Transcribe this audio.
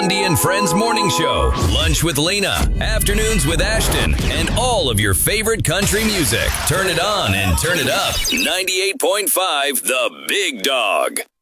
Lindy and Friends Morning Show, Lunch with Lena, Afternoons with Ashton, and all of your favorite country music. Turn it on and turn it up. 98.5 The Big Dog.